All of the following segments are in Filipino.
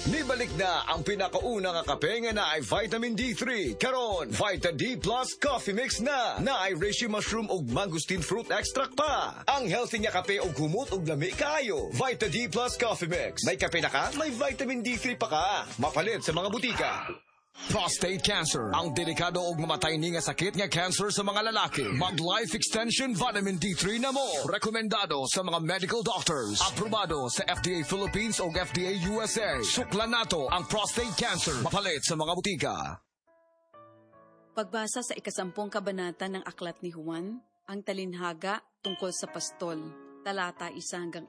Nibalik na ang pinakaunang kape nga na ay vitamin D3. Karon, Vita D Plus Coffee Mix na ay reishi mushroom ug mangosteen fruit extract pa. Ang healthy nga kape ug humot ug lami kaayo. Vita D Plus Coffee Mix. May kape na ka, may vitamin D3 pa ka. Mapalit sa mga butika. Prostate cancer, ang delikado ug mamatay ni nga sakit nga cancer sa mga lalaki. Mag Life Extension Vitamin D3 na mo. Rekomendado sa mga medical doctors. Aprobado sa FDA Philippines ug FDA USA. Suklan nato ang prostate cancer. Mapalit sa mga butika. Pagbasa sa 10 kabanata ng aklat ni Juan, ang talinhaga tungkol sa pastol, talata 1-42.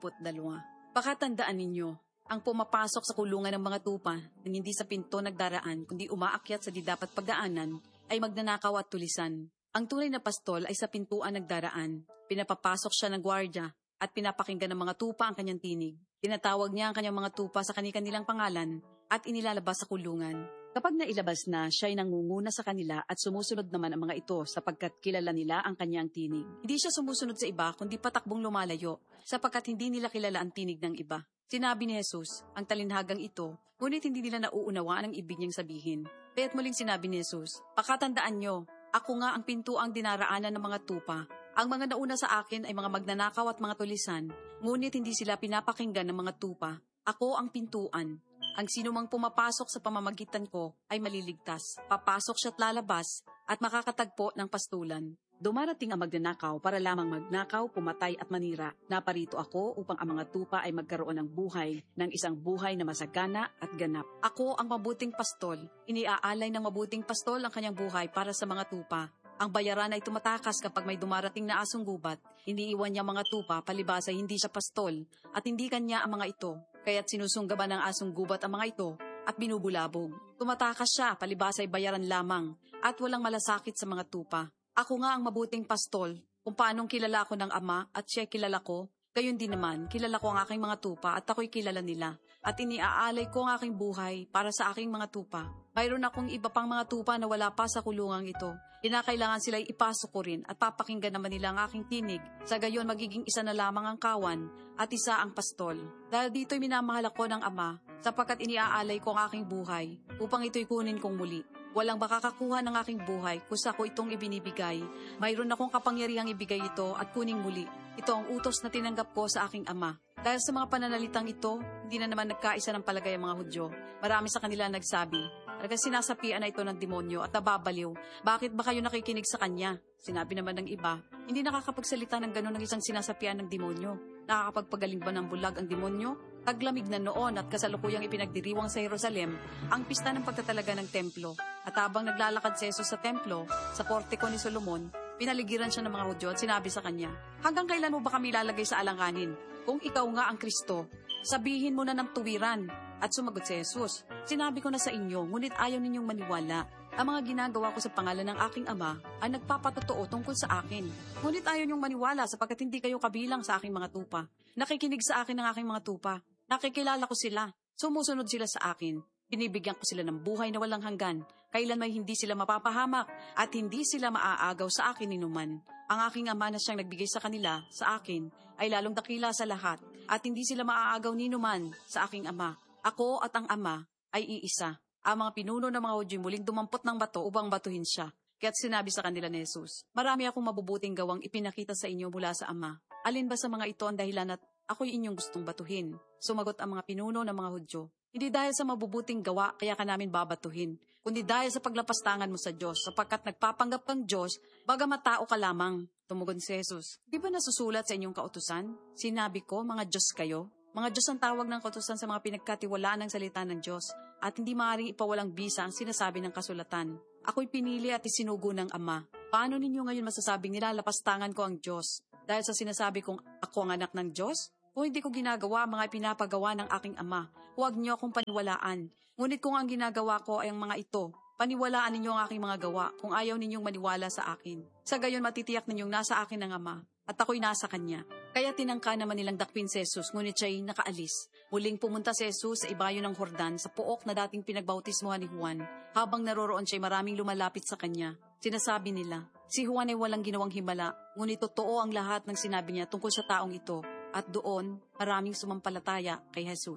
Pakatandaan ninyo, ang pumapasok sa kulungan ng mga tupa nang hindi sa pinto nagdaraan kundi umaakyat sa di dapat pagdaanan ay magnanakaw at tulisan. Ang tunay na pastol ay sa pintuan nagdaraan. Pinapapasok siya ng gwardya at pinapakinggan ng mga tupa ang kanyang tinig. Tinatawag niya ang kanyang mga tupa sa kanilang pangalan at inilalabas sa kulungan. Kapag nailabas na, siya ay nangunguna sa kanila at sumusunod naman ang mga ito sapagkat kilala nila ang kanyang tinig. Hindi siya sumusunod sa iba kundi patakbong lumalayo sapagkat hindi nila kilala ang tinig ng iba. Sinabi ni Jesus, ang talinhagang ito, ngunit hindi nila nauunawaan ang ibig niyang sabihin. Kaya't muling sinabi ni Jesus, pakatandaan nyo, ako nga ang pintuang dinaraanan ng mga tupa. Ang mga nauna sa akin ay mga magnanakaw at mga tulisan, ngunit hindi sila pinapakinggan ng mga tupa. Ako ang pintuan. Ang sinumang pumapasok sa pamamagitan ko ay maliligtas. Papasok siya't lalabas at makakatagpo ng pastulan. Dumarating ang magnanakaw para lamang magnakaw, pumatay at manira. Naparito ako upang ang mga tupa ay magkaroon ng buhay, ng isang buhay na masagana at ganap. Ako ang mabuting pastol. Iniaalay ng mabuting pastol ang kanyang buhay para sa mga tupa. Ang bayaran ay tumatakas kapag may dumarating na asong gubat. Iniiwan niya mga tupa, palibas ay hindi siya pastol, at hindi kanya ang mga ito. Kaya't sinusunggaban ng asong gubat ang mga ito at binubulabog. Tumatakas siya, palibas ay bayaran lamang, at walang malasakit sa mga tupa. Ako nga ang mabuting pastol, kung paanong kilala ko ng Ama at siya kilala ko, gayon din naman, kilala ko ang aking mga tupa at ako'y kilala nila. At iniaalay ko ang aking buhay para sa aking mga tupa. Mayroon akong iba pang mga tupa na wala pa sa kulungang ito. Kinakailangan sila'y ipasok ko rin at papakinggan naman nila ang aking tinig. Sa gayon magiging isa na lamang ang kawan at isa ang pastol. Dahil dito'y minamahal ako ng Ama, sapagkat iniaalay ko ang aking buhay upang ito'y kunin kong muli. Walang makakakuha ng aking buhay kung sa ko itong ibinibigay. Mayroon akong kapangyarihang ibigay ito at kuning muli. Ito ang utos na tinanggap ko sa aking Ama. Dahil sa mga pananalitang ito, hindi na naman nagkaisa ng palagay ang mga Hudyo. Marami sa kanila nagsabi, talagang sinasapian na ito ng demonyo at nababaliw. Bakit ba kayo nakikinig sa kanya? Sinabi naman ng iba, hindi nakakapagsalita ng gano'n ng isang sinasapian ng demonyo. Nakakapagpagaling ba ng bulag ang demonyo? Taglamig na noon at kasalukuyang ipinagdiriwang sa Jerusalem ang pista ng pagtatalaga ng templo. At habang naglalakad si Jesus sa templo, sa portiko ni Solomon, pinaligiran siya ng mga Hudyo at sinabi sa kanya, hanggang kailan mo ba kami lalagay sa alanganin? Kung ikaw nga ang Kristo, sabihin mo na ng tuwiran. At sumagot si Jesus, sinabi ko na sa inyo, ngunit ayaw ninyong maniwala. Ang mga ginagawa ko sa pangalan ng aking Ama ay nagpapatotoo tungkol sa akin. Ngunit ayaw niyong maniwala sapagkat hindi kayo kabilang sa aking mga tupa. Nakikinig sa akin ng aking mga tupa. Nakikilala ko sila. Sumusunod sila sa akin. Binibigyan ko sila ng buhay na walang hanggan. Kailan may hindi sila mapapahamak at hindi sila maaagaw sa akin ninuman. Ang aking Ama na siyang nagbigay sa kanila, sa akin, ay lalong dakila sa lahat at hindi sila maaagaw ninuman sa aking Ama. Ako at ang Ama ay iisa. Ang mga pinuno ng mga Hudyo muling dumampot ng bato upang batuhin siya. Kaya't sinabi sa kanila ni Jesus, marami akong mabubuting gawang ipinakita sa inyo mula sa Ama. Alin ba sa mga ito ang dahilan at ako'y inyong gustong batuhin? Sumagot ang mga pinuno ng mga Hudyo, hindi dahil sa mabubuting gawa kaya ka namin babatuhin, kundi dahil sa paglapastangan mo sa Diyos, sapagkat nagpapanggap kang Diyos, bagamat tao ka lamang. Tumugon si Jesus, di ba nasusulat sa inyong kautusan? Sinabi ko, mga Diyos kayo. Mga Diyos ang tawag ng kautusan sa mga pinagkatiwalaan ng salita ng Diyos, at hindi maaaring ipawalang bisa ang sinasabi ng kasulatan. Ako'y pinili at isinugo ng Ama. Paano ninyo ngayon masasabing nilalapastangan ko ang Diyos? Dahil sa sinasabi kong ako ang anak ng Diyos? Kung hindi ko ginagawa mga pinapagawa ng aking Ama, huwag niyo akong paniwalaan. Ngunit kung ang ginagawa ko ay ang mga ito, paniwalaan ninyo ang aking mga gawa kung ayaw ninyong maniwala sa akin. Sa gayon matitiyak ninyong nasa akin ang Ama, at ako'y nasa Kanya. Kaya tinangka naman nilang dakpin si Jesus, ngunit siya'y nakaalis. Muling pumunta si Jesus sa ibayo ng Jordan sa pook na dating pinagbautismohan ni Juan. Habang naroroon siya'y maraming lumalapit sa kanya. Sinasabi nila, si Juan ay walang ginawang himala, ngunit totoo ang lahat ng sinabi niya tungkol sa taong ito. At doon, maraming sumampalataya kay Jesus.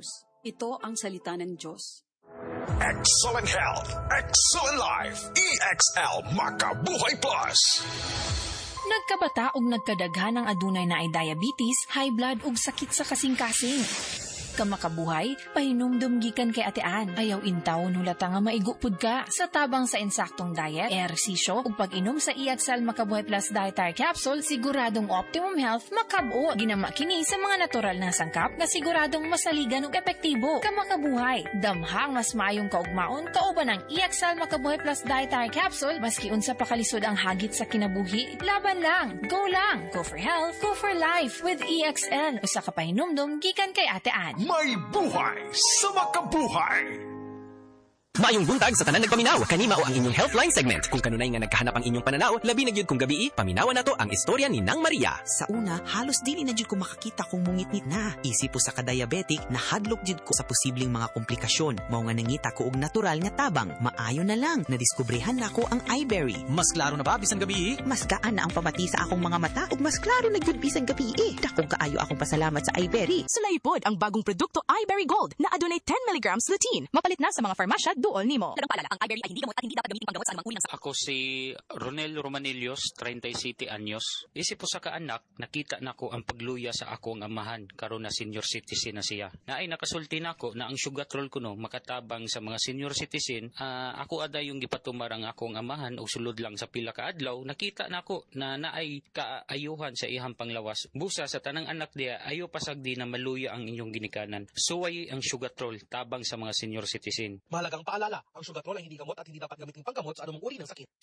Ito ang salita ng Diyos. Excellent health, excellent life. EXL Makabuhay Plus. Nagkabata ug nagkadaghan ang adunay na ay diabetes, high blood ug sakit sa kasing-kasing. Kamakabuhay, pahinumdum gikan kay atean. Ayaw intaw hulata nga maigupod ka. Sa tabang sa insaktong diet, ehersisyo ug pag-inom sa EXL Makabuhay Plus Dietary Capsule, siguradong optimum health makab-o. Ginama kini sa mga natural na sangkap na siguradong masaligan ug epektibo. Kamakabuhay, damhang mas maayong kaugmaon kauban ang EXL Makabuhay Plus Dietary Capsule maski unsa pa kalisod ang hagit sa kinabuhi. Laban lang, go lang. Go for health, go for life with EXL. Usa ka pahinumdum gikan kay atean. May buhay sa makabuhay. Maayong buntag sa tanan nagpaminaw. Kani mao ang inyong Healthline segment. Kung kanunay nga nagkahanap ang inyong pananaw, labi na gyud kung gabii, paminawan nato ang istorya ni Nang Maria. Sa una, halos dili na jud ko makakita kung mungitnit na. Isip po sa ka-diabetic, nahadlok jud ko sa posibleng mga komplikasyon. Mao nga nangita ko og natural nga tabang. Maayo na lang, nadiskubrehan na ko ang iBerry. Mas klaro na ba bisan gabii? Mas gaan na ang pamati sa akong mga mata ug mas klaro na jud bisan gabi. Dakong kaayo akong pasalamat sa iBerry. Sulaypod ang bagong produkto iBerry Gold na adunay 10 mg lutein. Mapalit na sa mga farmasya duol nimo. Ang iBerry ay hindi gamot at hindi dapat gamitin panggamot sa anumang uri ng sakit. Ako si Ronel Romanillos, 37 anyos. Isip po sa kaanak, nakita nako ang pagluya sa akong amahan karon na senior citizen na siya. Naay nakasulti nako na ang sugatrol kuno makatabang sa mga senior citizen. Ako aday yung gipatumar ang akong amahan o sulod lang sa pila ka adlaw. Nakita nako na naay kaayuhan sa ihang panglawas. Busa sa tanang anak diya, ayo pasagdi na maluya ang inyong ginikanan. Suway ang sugatrol tabang sa mga senior citizen. Mahalagang paalala, ang sugatrol ay hindi gamot at hindi dapat gamitin panggamot sa anumang uri ng sakit.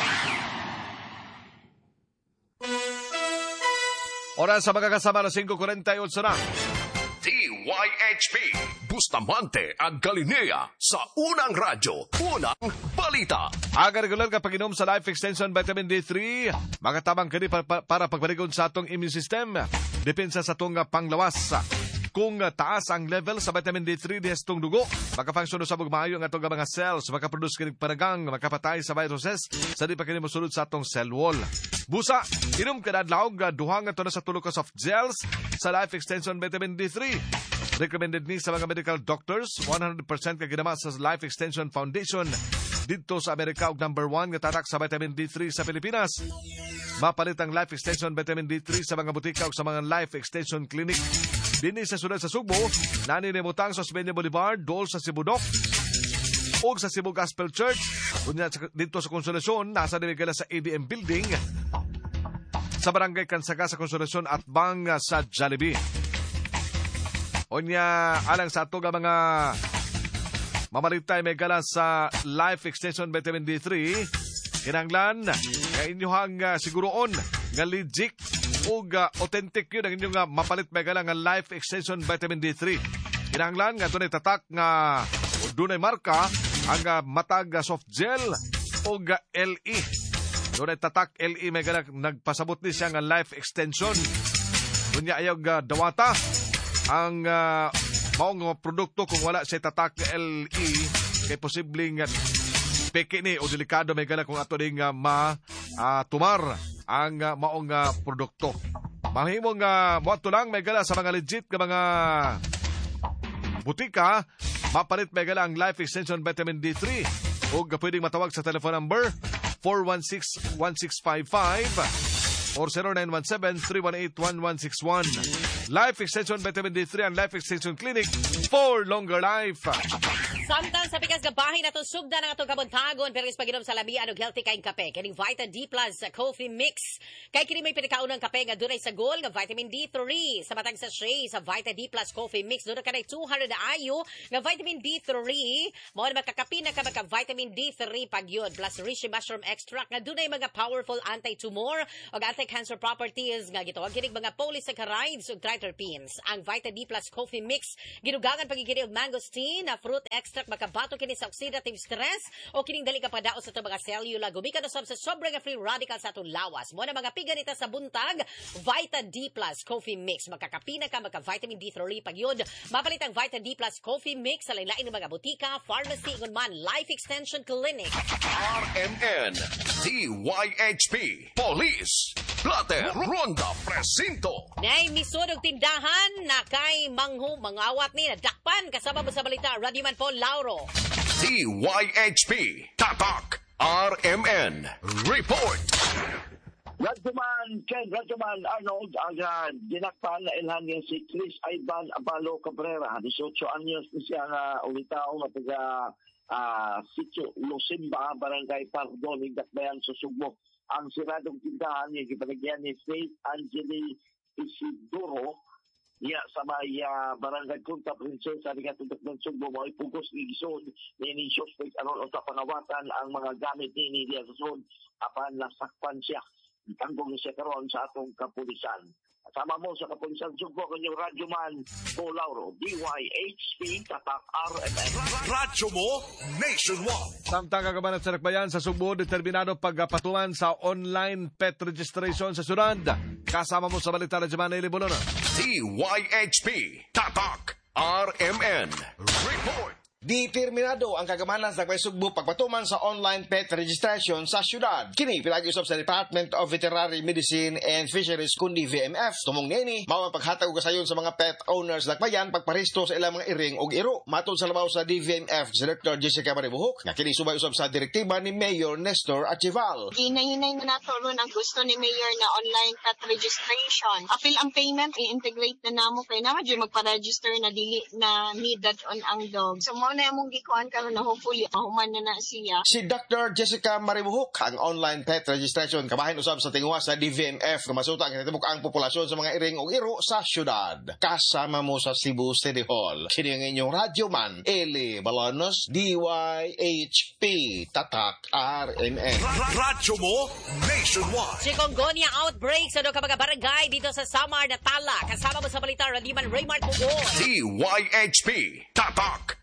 Oras sa mga kasama na 5:48 na. DYHP Bustamante ang Galilea sa unang radyo, unang balita. Ang regular ka pag-inom sa Life Extension Vitamin D3, makatabang kini para pagbaligon sa atong immune system. Depensa sa atong panglawas. Kung taas ang level sa vitamin D3 diha sa dugo, makafunction sa maayo ang atong mga cells, makaproduce kini paragang, makapatay sa viruses sa di pa kini mosulod sa atong cell wall. Busa, inom kada adlaw duha nga na sa tulo ka soft gels sa Life Extension Vitamin D3. Recommended ni sa mga medical doctors, 100% ka ginama sa Life Extension Foundation dito sa Amerika ug number 1 nga tatak sa vitamin D3 sa Pilipinas. Mapalit ang Life Extension Vitamin D3 sa mga butika ug sa mga Life Extension Clinic. Dini sa sunod sa Sugbo, nani ni Butang sa Osmeña Boulevard, Dol sa Sibudok, ug sa Cebu Gospel Church. Unya dito sa Konsolasyon, nasa dimigala sa ADM Building, sa Barangay Kansaga sa Konsolasyon at Bang sa Jollibee. Unya, alang sa ato mga mamalitay may gala sa Life Extension Vitamin D3, kinahanglan nga inyohang siguroon nga legit ug authentic yun ang inyong mapalit may gala nga Life Extension Vitamin D3. Kinahanglan nga dunay tatak nga dunay marka ang matag soft gel ug LE. Dunay tatak LE may gala nagpasabot ni siya nga Life Extension. Dunya ayaw dawata ang maong produkto kung wala siya tatak LE kay posibleng peke ni o delikado may gala kung ato ding tumar ang maong produkto. Mahimong moadto lang may gala sa mga legit nga mga butika, mapalit may gala ang Life Extension Vitamin D3 o pwedeng matawag sa telephone number 416-1655 or 0917-318-1161. Life Extension Vitamin D3 and Life Extension Clinic for longer life. Samtang sa pikas gabahin nato sugda ng atong kabuntagon pero is pag-inom sa lamian og healthy kaing kape kining Vita D Plus Coffee Mix. Kay kini may pinakaunang kape nga dunay sagol nga vitamin D3 sa matag sachet sa Vita D Plus Coffee Mix dunay kanay 200 IU nga vitamin D3 mao na makakapi na ka vitamin D3 pagyod plus reishi mushroom extract nga dunay mga powerful anti-tumor ug anti-cancer properties nga gitawag kining mga polysaccharides ug triterpenes. Ang Vita D Plus Coffee Mix gidugangan pagigiri og mangosteen na fruit extract makabato kini sa oxidative stress o kining dali ka padaot sa itong mga cellula gumikan usab sa sobrang free radicals sa itong lawas mo na mga piganita sa buntag Vita D Plus Coffee Mix makakapina ka maka-vitamin D3 pagyod mapalit ang Vita D Plus Coffee Mix sa lain-lain ng mga butika pharmacy ug man Life Extension Clinic. RMN DYHP Police Platter Ronda Presinto. Nay misod og tindahan na kay mangawat ni nadakpan kasama mo sa balita Radyoman Paul Lauro. DYHP Tatak RMN Report. Radyoman Arnold agad dinakpan na ilhan niya si Chris Ivan Abalo Cabrera, 18 anyos na siya nga ulitaw na taga Sitio Losimba, Barangay Pardon, Higdakbayan sa Sugbo. Ang siradong tindahan niya gipanagyan ni Faith Angeli Isidoro niya sa may Barangay Punta Princesa ni Katundok ng Sugbo mo ipugos ni Gison ni suspect aron o pangawatan ang mga gamit ni niya sa Sugbo apan nasakpan siya. Itanggong siya karon sa atong kapulisan. Kasama mo sa kapulisan Sugbo kanyang Radyoman Paul Lauro, DYHP Tatak RMN. Radyo mo nationwide. Samtang kagabanat sa Nakbayan sa Sugbo, determinado pagpatuman sa online pet registration sa syudad. Kasama mo sa balita Radyoman Eli Bolona. DYHP Tatak RMN Report. Determinado ang kagamanan sa Sugbo pagpatuman sa online pet registration sa syudad. Kini pinag-usap sa Department of Veterinary Medicine and Fisheries kundi VMF. Tumong nini, mao ang paghatag og kasayon sa mga pet owners lakbayan pagparesto sa ilang mga iring og iro. Matod sa labaw sa DVMF Director Jessica Maribuhok, nga kini subay usab sa direktiba ni Mayor Nestor Achival. Hinay-hinay na nato ron ang gusto ni Mayor na online pet registration. Apil ang payment, i-integrate na namo kay naman dyan magpa-register na dili na needed on ang dog. So na mong gikuan karon na hopefully mahuman na siya. Si Dr. Jessica Maribuhok, ang online pet registration kabahin usab sa tinguha sa DVMF na masuta ang kitibuk ang populasyon sa mga iring ug iro sa syudad. Kasama mo sa Cebu City Hall. Kini ang inyong Radyoman Eli Balanos, DYHP Tatak RMN. Radyo mo nationwide. Chikungunya outbreak sa mga barangay dito sa Samar, Natala. Kasama mo sa balita Radyoman Raymart Pugon. DYHP Tatak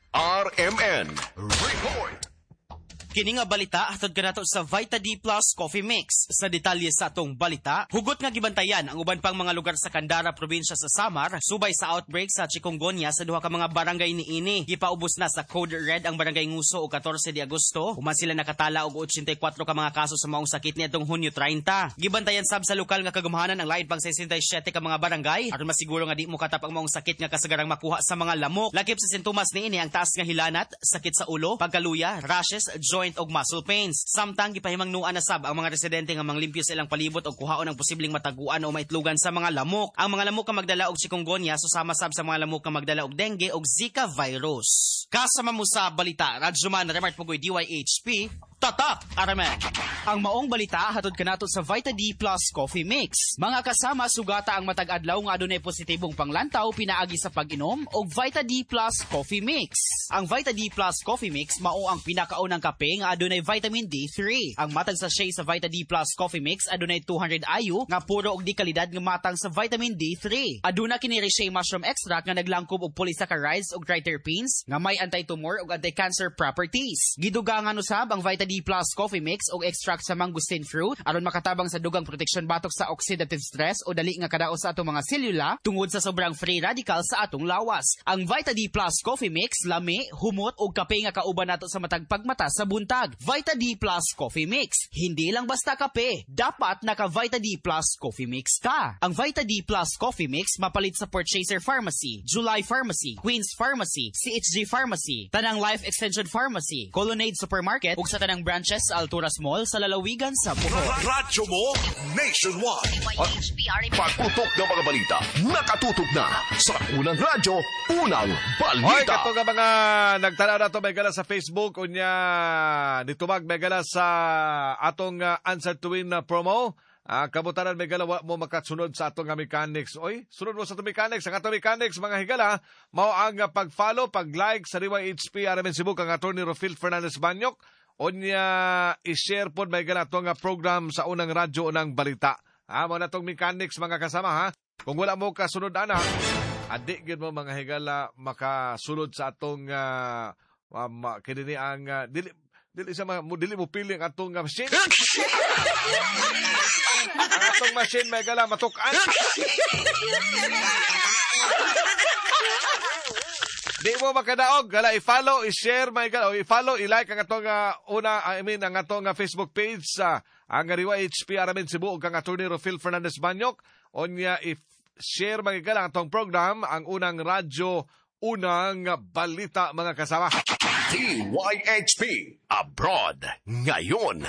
RMN Report. Kini nga balita hatod kanato sa Vita D Plus Coffee Mix. Sa detalye sa atong balita, hugot nga gibantayan ang uban pang mga lugar sa Candara probinsya sa Samar subay sa outbreak sa chikungunya sa duha ka mga barangay niini. Gipaubos na sa Code Red ang barangay Nguso o 14 de Agosto. Human sila nakatala og 84 ka mga kaso sa maong sakit niadtong Hunyo 30. Gibantayan sab sa lokal nga kagamahanan ang lain pang 67 ka mga barangay aron masiguro nga di mo katap ang maong sakit nga kasagarang makuha sa mga lamok. Lakip sa sintomas niini ang taas nga hilanat, sakit sa ulo, pagkaluya, rashes, joint og muscle pains. Samtang gipahimangnuan na sab ang mga residente nga manglimpyo sa ilang palibot og kuhaon ang posibleng mataguan o maitlugan sa mga lamok. Ang mga lamok nga magdala og chikungunya susama sab sa mga lamok nga magdala og dengue og Zika virus. Kasama mo sa balita Radyoman Raymart Pugoy, DYHP Tatak RMN. Ang maong balita hatod kanato sa Vita D Plus Coffee Mix. Mga kasama sugata ang matag adlaw nga adunay positibong panglantaw pinaagi sa pag-inom og Vita D Plus Coffee Mix. Ang Vita D Plus Coffee Mix mao ang pinakaunang kape nga adunay vitamin D3. Ang matag sachet sa Vita D Plus Coffee Mix adunay 200 IU nga puro og di kalidad nga matang sa vitamin D3. Aduna kini Reishi mushroom extract nga naglangkob og polysaccharides ug triterpenes nga may anti-tumor ug anti-cancer properties. Gidugangan usab ang Vita D Plus Coffee Mix og extract sa mangosteen fruit aron makatabang sa dugang protection batok sa oxidative stress o dali nga kadaot sa atong mga selula tungod sa sobrang free radical sa atong lawas. Ang Vita D Plus Coffee Mix lami, humot og kape nga kauban nato sa matag pagmata sa buntag. Vita D Plus Coffee Mix, hindi lang basta kape, dapat naka Vita D Plus Coffee Mix ka. Ang Vita D Plus Coffee Mix mapalit sa Purchaser Pharmacy, July Pharmacy, Queens Pharmacy, CHG Pharmacy, Tanang Life Extension Pharmacy, Colonnade Supermarket ug sa tanang branches sa Alturas Mall sa lalawigan sa Bohol. Radyo mo nationwide. Pagputok ng mga balita, nakatutok na sa unang radyo, unang balita. Hoy, kato nga mga nagtanaw na ito, may gala sa Facebook, unya ditubag, may gala sa atong answer to win promo. Kabutaran may gala mo makasunod sa atong mechanics. Oy, sunod mo sa atong mechanics. Ang atong mechanics, mga higala, mao ang pag-follow, pag-like sa DYHP RMN Cebu kang Attorney Rofil Fernandez Banyok. Onya i-share po may gala itong program sa unang radyo, unang balita. Mo na itong mechanics, mga kasama, ha? Kung wala mo kasunod, adik mo mga higala makasunod sa atong kinini ang dili mo pili ang atong machine. Ang atong machine, may gala matukan. Di mo makadaog, gala i-follow, i-share, i-follow, i-like ang atong ang atong Facebook page sa ang Ariwa HP Aramin Cebu ug ang Attorney Rofil Fernandez Banyok. Onya i-share magigala ang atong program, ang unang radyo, unang balita mga kasama. DYHP Abroad ngayon.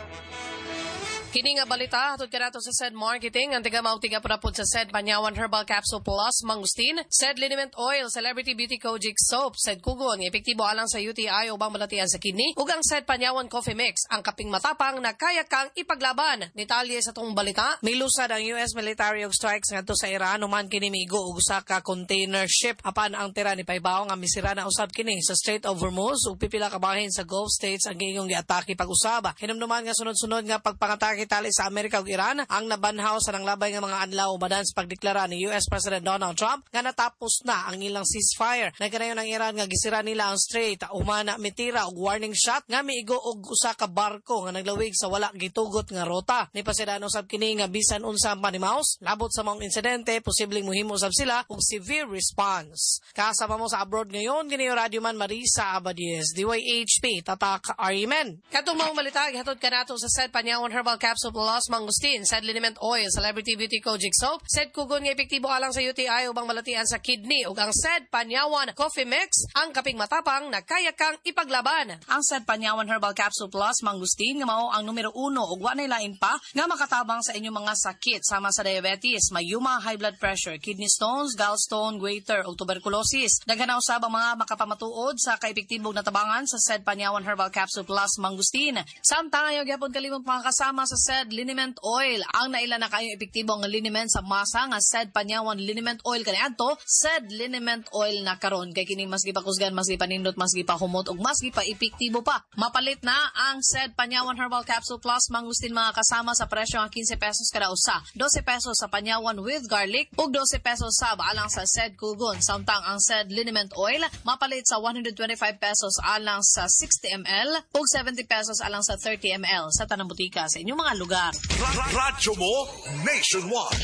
Kini nga balita hatod kanato sa SED Marketing ang tiga mautiga pud sa SED Panyawan Herbal Capsule Plus Mangustin, SED Liniment Oil, Celebrity Beauty Kojic Soap, SED Kugon, epektibo alang sa UTI o bang malatian sa kidney, ug ang SED Panyawan Coffee Mix, ang kaping matapang na kaya kang ipaglaban. Detalye sa tong balita, milusad ang US military og strikes ngadto sa Iran human kini migo og usa ka container ship apan ang tira ni paybaw nga misira na usab kini sa Strait of Hormuz ug pipila ka bahin sa Gulf states ang gingong giatake pag-usaba. Hinumduman nga sunod-sunod nga pagpangatake tali sa Amerika ug Iran ang nabanhaw sa nanglabay nga mga adlaw badan sa pagdeklara ni US President Donald Trump nga natapos na ang ilang ceasefire. Nagkanayon ang Iran nga gisira nila ang strait umana mitira og warning shot nga miigo og usa ka barko nga naglawig sa wala gitugot nga rota. Ni pasidano usab kini nga bisan unsa ang panimaos labot sa mga insidente posibleng mohimo usab sila og severe response. Kasama mo sa abroad ngayon kini Radio Man Marisa Abadies, DYHP Tatak Arimen. Katong mga balita hatod kanato sa SED Panyawan Herbal Capsule Plus Mangustin, SED Liniment Oil, Celebrity Beauty Kojic Soap, SED Kugon nga epektibo alang sa UTI ubang malatian sa kidney ug ang SED Panyawan Coffee Mix, ang kaping matapang na kaya kang ipaglaban. Ang SED Panyawan Herbal Capsule Plus Mangustin nga mao ang numero 1 ug wa nay lain pa nga makatabang sa inyong mga sakit sama sa diabetes, mayuma, high blood pressure, kidney stones, gallstone, goiter ug tuberculosis. Daghan usab ang mga makapamatuod sa kaepektibong natabangan sa SED Panyawan Herbal Capsule Plus Mangustin. Samtang ayo gyapon kalimot mga kasama sa SED Liniment Oil. Ang naila na kayong epektibong liniment sa masa nga SED Panyawan Liniment Oil kaniadto, SED Liniment Oil na karon kay kini mas gipakusgan, mas gipanindot, mas gipahumot ug mas gipa-epektibo pa. Mapalit na ang SED Panyawan Herbal Capsule Plus Mangustin mga kasama sa presyo nga 15 pesos kada usa. 12 pesos sa Panyawan with garlic ug 12 pesos sa alang sa SED Kugon. Samtang ang SED Liniment Oil mapalit sa 125 pesos alang sa 60 ml ug 70 pesos alang sa 30 ml sa tanang butika sa inyong mga lugar. Radyo mo nationwide.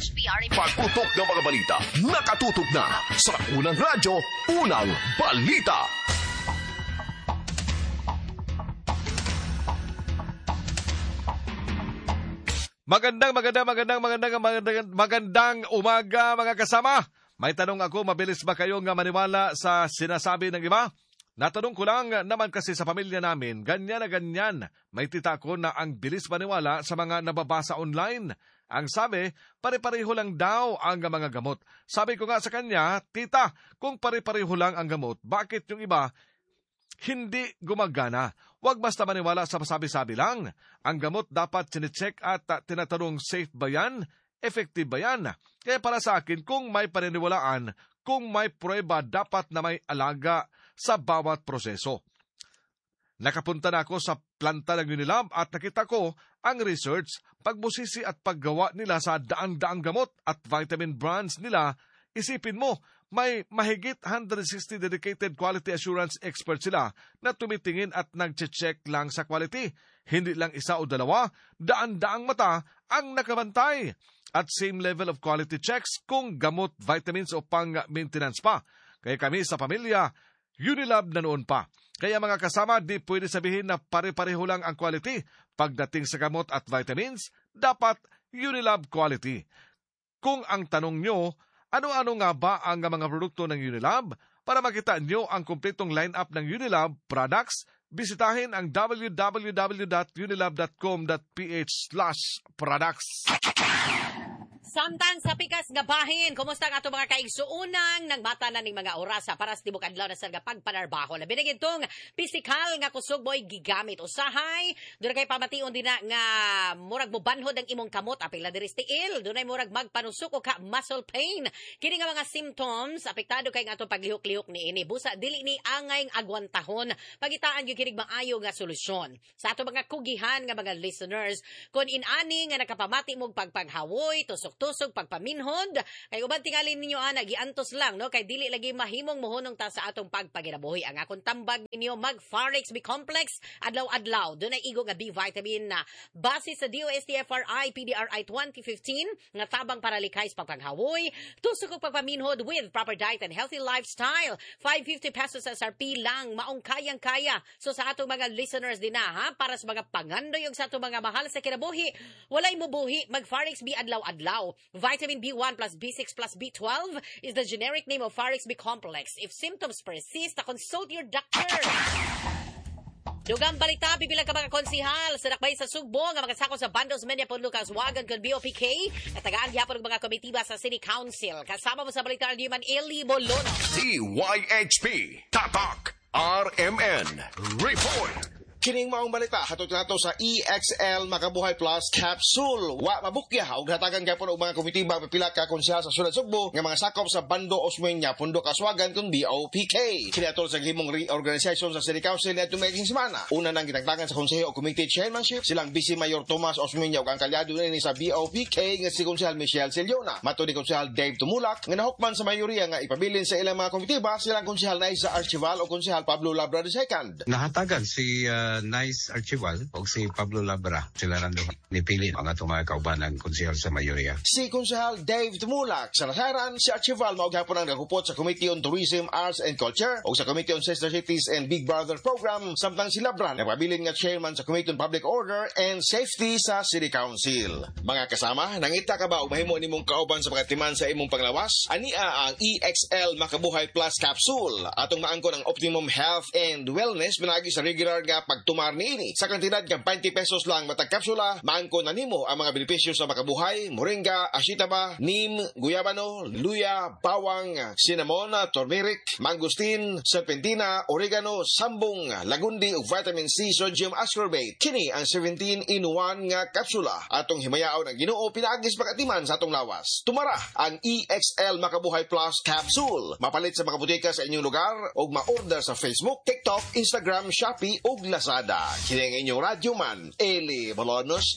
Pag-utok ng mga balita, nakatutok na sa unang radyo, unang balita. Magandang umaga mga kasama. May tanong ako, mabilis ba kayo nga maniwala sa sinasabi ng iba? Natanong ko lang naman kasi sa pamilya namin, ganyan na ganyan. May tita ko na ang bilis maniwala sa mga nababasa online. Ang sabi, pare-pareho lang daw ang mga gamot. Sabi ko nga sa kanya, tita, kung pare-pareho lang ang gamot, bakit yung iba hindi gumagana? Huwag basta maniwala sa pasabi-sabi lang. Ang gamot dapat chinecheck at tinatanong safe ba yan? Effective ba yan? Kaya para sa akin, kung may paniniwalaan, kung may prueba, dapat na may alaga sa bawat proseso. Nakapunta na ako sa planta ng Unilab at nakita ko ang research, pagbusisi at paggawa nila sa daang-daang gamot at vitamin brands nila. Isipin mo, may mahigit 160 dedicated quality assurance experts sila na tumitingin at nag-check lang sa quality. Hindi lang isa o dalawa, daan-daang mata ang nakabantay. At same level of quality checks kung gamot, vitamins o pang-maintenance pa. Kaya kami sa pamilya, Unilab na noon pa. Kaya mga kasama, di pwede sabihin na pare-pareho lang ang quality. Pagdating sa gamot at vitamins, dapat Unilab quality. Kung ang tanong nyo, ano-ano nga ba ang mga produkto ng Unilab? Para makita nyo ang kumpletong lineup ng Unilab products, bisitahin ang www.unilab.com.ph/products. Samtang sa pikas nga bahin, kumusta nga ito mga kaigsuunang nagmata na ning mga orasa para sa tibok adlaw na sa pagpanarbaho. Labi na gitong pisikal nga kusog boy gigamit. Usahay, doon kay pamation din na nga murag mubanhod ang imong kamot, apil na diris tiil, doon ay murag magpanusok o ka muscle pain. Kini nga mga symptoms, apektado kay nga itong paglihok-lihok ni ini. Busa, dili ni angay agwantahon. Pagitaan yung kinig maayo nga solusyon. Sa ato mga kugihan nga mga listeners, kung inani nga nakapamati mong pagpaghawoy, tusok tusog pagpaminhod. Kay uban tingali ninyo giantos lang no kay dili lagi mahimong mohunong ta sa atong pagpaginabuhi. Ang akong tambag ninyo mag Farex B Complex adlaw-adlaw. Dunay igo nga B vitamin na base sa DOST-FRI PDRI 2015 nga tabang para likay sa pagpaghawoy, tusog og pagpaminhod with proper diet and healthy lifestyle. 550 pesos SRP lang, maong kayang-kaya. So sa atong mga listeners din na para sa mga pangandoy ug sa atong mga mahal sa kinabuhi, walay mubuhi mag Farex B adlaw-adlaw. Vitamin B1 plus B6 plus B12 is the generic name of Farex B Complex. If symptoms persist, consult your doctor. Dugang balita, bibilang ka mga konsihal sa dakbay sa Sugbo nga makasako sa Bandos Media Punlukas Wagan kon BOPK at tagaan gyapon og mga komitiba sa City Council. Kasama mo sa balita ni Man Eli Bolon. DYHP Tatak RMN Report. Kining maong balita hatod nato sa EXL Makabuhay Plus Capsule. Wa mabukya og hatagan gyapon og mga komitiba pipila ka konsehal sa Sulod Sugbo nga mga sakop sa Bando Osmeña Pundok Aswagan kun BOPK. Kini atol sa gihimong reorganization sa City Council niadto mayong semana. Una nang gitagdagan sa konseho o committee chairmanship silang Vice Mayor Tomas Osmeña ug ang kalyado ni sa BOPK nga si Konsehal Michelle Celiona. Matud ni Konsehal Dave Tumulak nga nahukman sa mayoriya nga ipabilin sa ilang mga komitiba silang Konsehal Naisa Archival o Konsehal Pablo Labra II. Nahatagan si Nice Archival o si Pablo Labra. Sila nando nipili ang atong mga kaubanang konsehal sa mayorya. Si Konsehal Dave Tumulak sa nasaran, si Archival mao gyapon ang nagupot sa Committee on Tourism, Arts and Culture o sa Committee on Sister Cities and Big Brother Program, samtang si Labra nagpabilin nga chairman sa Committee on Public Order and Safety sa City Council. Mga kasama, nangita ka ba og mahimo nimong kauban sa pagatiman sa imong panglawas? Ania ang EXL Makabuhay Plus Capsule atong maangkon ang optimum health and wellness pinagi sa regular nga pagtumar niini. Sa kantidad ng 20 pesos lang matag kapsula, maangkon na nimo ang mga benepisyo sa makabuhay, moringa, ashitaba, neem, guyabano, luya, bawang, cinnamon, turmeric, mangustin, serpentina, oregano, sambong, lagundi ug vitamin C sodium ascorbate. Kini ang 17-in-1 nga kapsula atong himayaon ang Ginoo pinaagis pagatiman sa atong lawas. Tumara ang EXL Makabuhay Plus Capsule. Mapalit sa makabutika sa inyong lugar o ma-order sa Facebook, TikTok, Instagram, Shopee ug Lazada. Kini ang inyong radyoman, Eli Bolonos,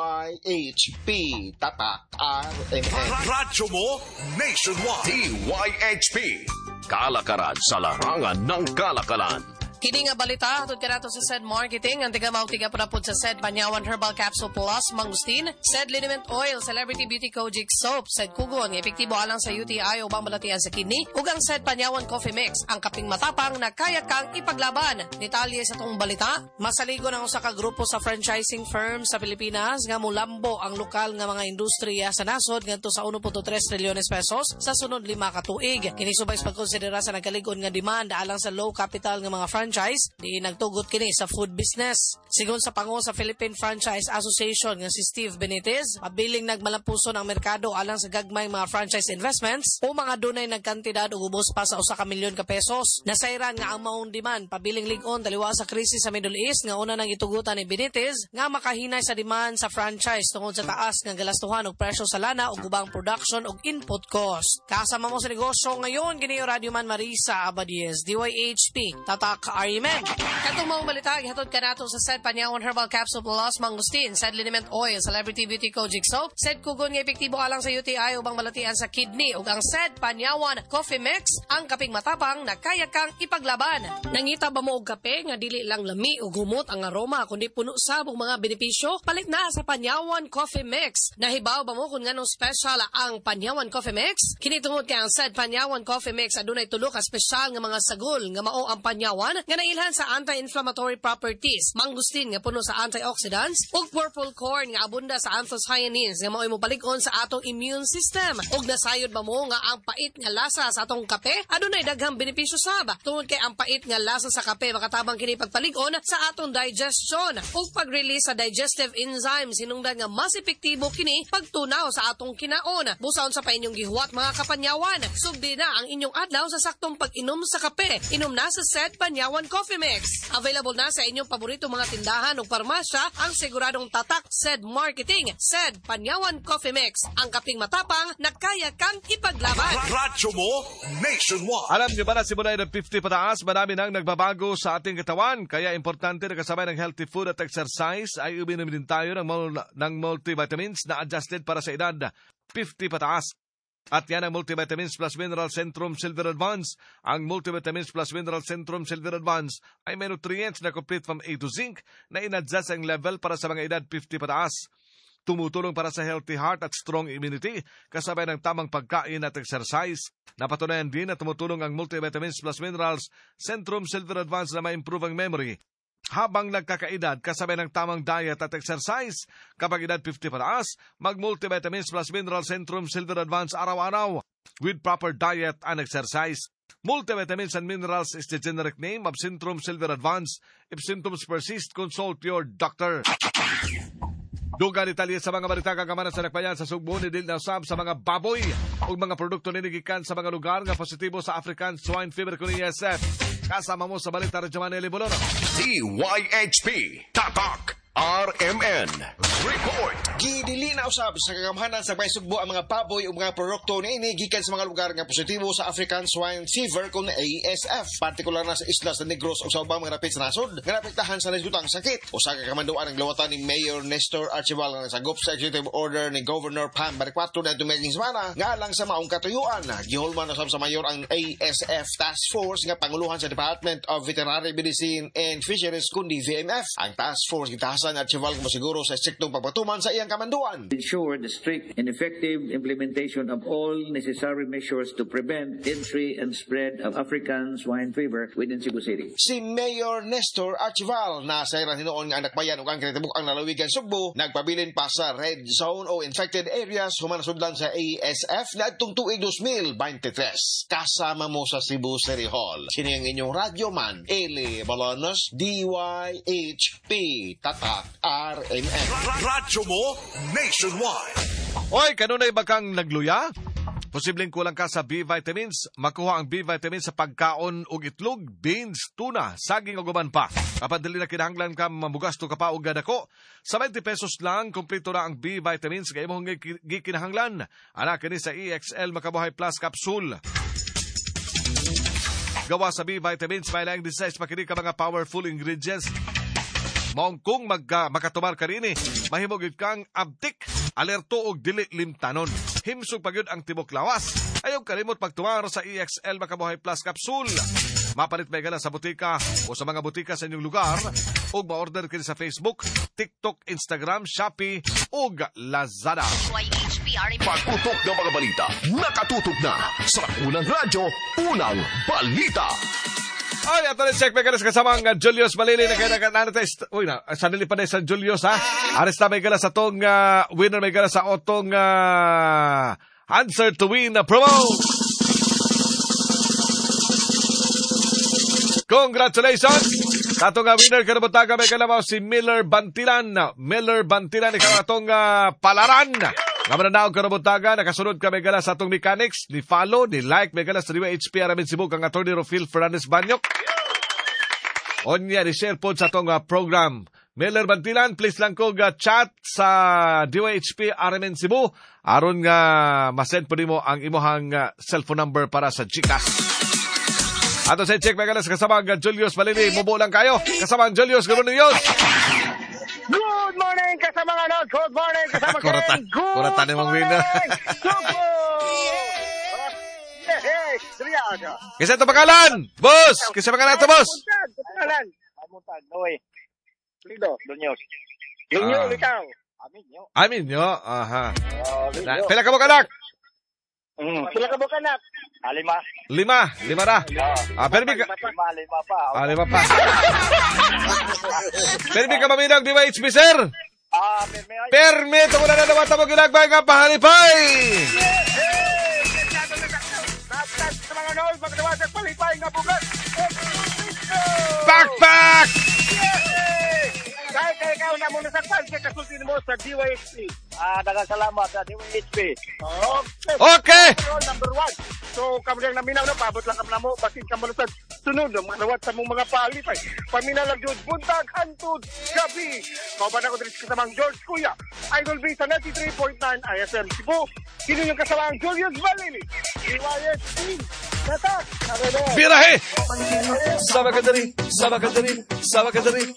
DYHP Tatak RMN. Radyo mo nationwide. DYHP Kalakaran sa larangan ng kalakalan. Kini nga balita, hatod ka nato sa SED Marketing, ang tiga-maog tiga-purapod sa SED Panyawan Herbal Capsule Plus, Mangustin, SED Liniment Oil, Celebrity Beauty Kojic Soap, SED Kugon, epektibo alang sa UTI o bang balatian sa kidney, ug ang SED Panyawan Coffee Mix, ang kaping matapang na kaya kang ipaglaban. Detalye sa tong balita, masaligo ng usa ka grupo sa franchising firm sa Pilipinas nga mulambo ang lokal nga mga industriya sa nasod ngadto sa 1.3 trilyones pesos sa sunod 5 ka tuig. Kini subay sa pagkonsidera sa nagkaligon nga demand alang sa low capital nga mga franchise, di nagtugot kini sa food business. Sigon sa pangu sa Philippine Franchise Association nga si Steve Benitez, pabiling nagmalampuson ang merkado alang sa gagmay mga franchise investments o mga dunay nagkantidad og ubos pa sa 1 ka milyon ka pesos. Nasayran nga ang maong demand pabiling lig-on taliwa sa krisis sa Middle East nga una nang itugutan ni Benitez nga makahinay sa demand sa franchise tungod sa taas nga galastuhan og presyo sa lana ug ubang production ug input cost. Kasama mo sa negosyo ngayon kini Radio Man Marisa Abadies, DYHP Tatak RMN. Katong maong balita, gihatod ka nato sa SED Panyawan Herbal Capsule Plus Mangustin, SED Liniment Oil, Celebrity Beauty Kojic Soap, SED Kugon nga epektibo alang sa UTI ubang balatian sa kidney, ug ang SED Panyawan Coffee Mix, ang kaping matapang na kaya kang ipaglaban. Nangita ba mo og kape nga dili lang lami ug humot ang aroma kundi puno sa mga benepisyo? Palit na sa Panyawan Coffee Mix. Nahibaw ba mo kung nganong special ang Panyawan Coffee Mix? Kini tungod kay ang SED Panyawan Coffee Mix adunay tulo ka special nga mga sagol nga mao ang Panyawan nga nailhan sa anti-inflammatory properties, mangustin nga puno sa antioxidants, ug purple corn nga abunda sa anthocyanins nga mao'y mopalig-on sa atong immune system. Ug nasayod ba mo nga ang pait nga lasa sa atong kape adunay daghang benepisyo sab. Tungod kay ang pait nga lasa sa kape makatabang kini pagpalig-on sa atong digestion ug pag-release sa digestive enzymes hinungdan nga mas epektibo kini pagtunaw sa atong kinaon. Busaon sa pa inyong gihuwat mga kapanyawan, sugdi na ang inyong adlaw sa saktong pag-inom sa kape. Inom na sa SED Panyawan Panyawan Coffee Mix. Available na sa inyong paborito mga tindahan o parmasya ang siguradong tatak SED Marketing. SED Panyawan Coffee Mix. Ang kaping matapang na kaya kang ipaglaban. Radyo mo nationwide. Alam niyo ba na simula ng 50 pataas, marami nang nagbabago sa ating katawan. Kaya importante na kasabay ng healthy food at exercise ay uminom din tayo ng multivitamins na adjusted para sa edad 50 pataas. At yan ang Multivitamins Plus Mineral Centrum Silver Advance. Ang Multivitamins Plus Mineral Centrum Silver Advance ay may nutrients na complete from A to zinc na in-adjust ang level para sa mga edad 50 pataas. Tumutulong para sa healthy heart at strong immunity kasabay ng tamang pagkain at exercise. Napatunayan din na tumutulong ang Multivitamins Plus Minerals Centrum Silver Advance na ma-improve ang memory habang nagkakaedad kasabay ng tamang diet at exercise. Kapag edad 50 pataas, mag-Multivitamins Plus Mineral Centrum Silver Advance araw-araw with proper diet and exercise. Multivitamins and Minerals is the generic name of Centrum Silver Advance. If symptoms persist, consult your doctor. Dugang detalye sa mga balita kagamanan sa nakbayan sa Sugbo ni Dil na usab sa mga baboy o mga produkto ninigikan sa mga lugar nga positibo sa African Swine Fever kung ESF. Kasama mo sa balita Radyo Maneli Bolono. DYHP Tatak RMN Report. Gidili na usab sa kagamanan sa Sugbo ang mga baboy o mga produkto na inigikan sa mga lugar nga positibo sa African Swine Fever kung ASF. Partikular na sa Islas de Negros o sa ubang mga rapid sa nasod nga napektahan sa nasudang sakit. O sa kakamanduan ng lawatan ni Mayor Nestor Archival nga nasagop sa executive order ni Governor Pam Barikwato na tumiging semana nga lang sa maong katuyuan. Gihulman usab sa mayor ang ASF Task Force nga panguluhan sa Department of Veterinary Medicine and Fisheries kundi VMF. Ang task force gitahasan at Archival nga masiguro sa striktong pagpatuman sa iyang kamanduan. Ensure the strict and effective implementation of all necessary measures to prevent entry and spread of African swine fever within Cebu City. Si Mayor Nestor Archival na sa iran hinoon nga anak bayan ug ang kinatibuk ang lalawigan Sugbo nagpabilin pa sa red zone o infected areas human sudlan sa ASF na adtong tuig 2023. Kasama mo sa Cebu City Hall. Kini ang inyong radyoman Eli Balonos, DYHP Tatak RMN. Radyo mo nationwide. Oy, kanunay ba kang nagluya? Posibleng kulang ka sa B vitamins. Makuha ang B vitamins sa pagkaon ug itlog, beans, tuna, saging ug uban pa. Kapag dili na kinahanglan ka mamugasto ka pa og gadako, sa 20 pesos lang kompleto na ang B vitamins kay imong gikinahanglan. Ana kini sa EXL Makabuhay Plus Capsule. Gawa sa B vitamins may laing design pa kini ka mga powerful ingredients. Maong kung makatumar ka rin mahimog kang abtik, alerto og dili limtanon. Himsog pagyud ang tibok lawas. Ayaw kalimot pagtumar sa EXL Makabuhay Plus Capsule. Mapalit may gana sa butika o sa mga butika sa inyong lugar o ma-order kayo sa Facebook, TikTok, Instagram, Shopee o Lazada. Pagputok ng mga balita, nakatutok na sa unang radyo, unang balita. Ay, ato na check megalas kasama ang Julius Malili na kaya natin. Uy na, sanili pa na sa Julius ha. Aris na may galas sa tong winner may galas sa otong answer to win na promo. Congratulations! Atong winner karabutaga may kalamaw si Miller Bantilan. Miller Bantilan, ikaw atong palaran. Kamananaog karabutaga, nakasunod ka may galas sa atong mechanics, ni follow, ni like, may galas sa DYHP Aramin Cebu, kang Atty. Rofil Fernandez Banyok. Onya, ni share po sa atong program. Miller Bantilan, please lang ko chat sa DYHP Aramin Cebu. Aron nga masend po nimo ang imuhang cellphone number para sa GCash. Ato sa check may galas kasama ang Julius Malini. Mubo lang kayo. Kasama ang Julius, gano'n ninyo. Good morning, kasama nga nun. Good morning, kasama Ken. Kuratan namang winner. Subo! Kisa ito pangalan? Boss! Kisa pangalan ito, boss? Pangalan. Amuntag, Noe. Lido, Dunyos. Dunyo, ikaw. Aminyo. Aha. Pila ka mo kanak? Pila ka mo kanak? Lima ra. Permi ka. Lima pa. Permi ka maminang DYHP, sir? Permi. Ito muna na naman mo ginagbay nga pahalipay. Sa mga noy, magdawasag palipay nga bukas. Backpack! Dahil kayo ikaw na muna sa kwan, kaya kasultin mo sa DYHP. Nagasalamat sa DYHP. Okay! Number 1. So, kami lang naminaw na, pabot lang kami na mo, basin ka muna sa sunod ang manawat sa mong mga palipay. Paminalag yun, buntag, hantod, gabi. Kauban ako dito sa kasamang George Kuya. Idol B sa 93.9 IFM Cebu. Sino yung kasamang Julius Valili? EYSP. Tatak. Birahe! Sama ka dali. Sama ka dali. Sama ka dali.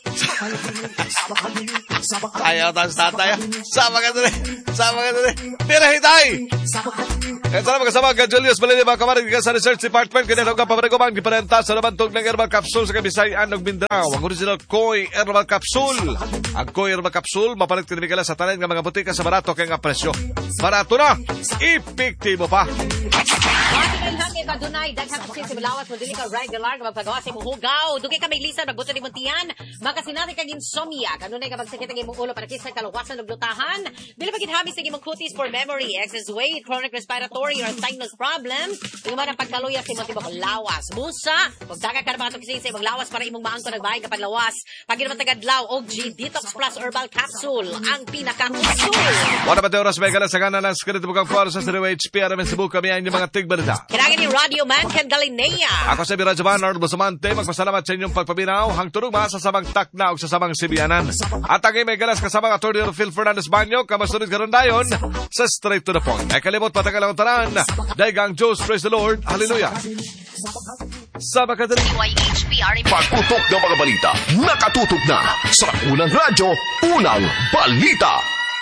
Ayaw tayo sa tataya. Sama ka dali. Sama ka dali. Birahe tayo! Kaya sana magkasama ka Julius Valili mga kamarin ka sa Research Department. Kanina ka pamariguman. Giparenta sa nabantog ng herbal capsule sa Kabisayan ng Mindanao. Ang original Koi Herbal Capsule. Ang Koi Herbal Capsule, mapalit kinimikala sa tanan ng mga butika sa barato kaya nga presyo. Barato na! Epektibo pa! Hangin ka dunay, daghang kasi si Malawas mo dili ka regular ka magpagawa sa imong hugaw. Dugay ka may lisan magbuto ni Muntian. Makasinati kag insomnia. Kanunay ka magsakit ang imong ulo para kisa kalawasan ug lutahan. Dili pa githamis sa imong cuties for memory, excess weight, chronic respiratory or sinus problems. Tingman ang pagkaluya sa imong tibok lawas. Musa, pagdaga ka na mga tukisi sa imong lawas para imong maangko nagbahay kapag lawas. Pag ginaman tagadlaw og G Detox Plus Herbal Capsule, ang pinaka-usul. Wala ba oras may kalasagana ng skrito bukang kuwaro sa Stereo HP Aramen Cebu kami ang inyong mga tigbarita. Kailangan ni Radio Man Candalinea. Ako sa Biradyo Man, Arnold Bustamante, magpasalamat sa inyong pagpabinaw, hang turuma sa samang takna o sa samang sibianan. At ang may galas kasamang Atty. Phil Fernandez Banyo, kamasunod karon dayon sa Straight to the Point. Ay kalimot patagal ang tanan, daigang Diyos, praise the Lord, hallelujah. Sama ka dali. Pagputok ng mga balita, nakatutok na sa unang radyo, unang balita.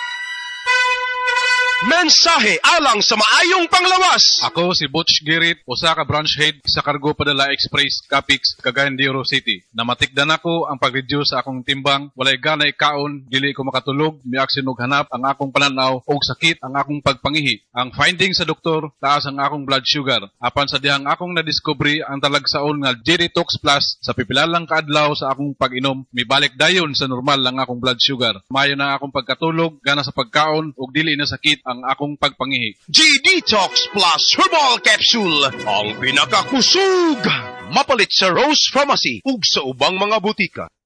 Mensahe alang sa maayong panglawas. Ako si Butch Girit, usa ka branch head sa Cargo Padala Express, Capix, Cagayan de Oro City. Namatikdan ako ang pag-reduce sa akong timbang, walay ganay kaon, dili ko makatulog, miaksin og hanap ang akong pananaw og sakit ang akong pagpangihi. Ang finding sa doktor, taas ang akong blood sugar. Apan sa dihang akong nadiskubre ang talagsaon nga G-Detox Plus sa pipilalang kaadlaw sa akong pag-inom, mibalik dayon sa normal ang akong blood sugar. Mayo na akong pagkatulog, gana sa pagkaon ug dili na sakit ang akong pagpangihi. G-Detox Plus Herbal Capsule, ang pinakakusog. Mapalit sa Rose Pharmacy ug sa ubang mga butika.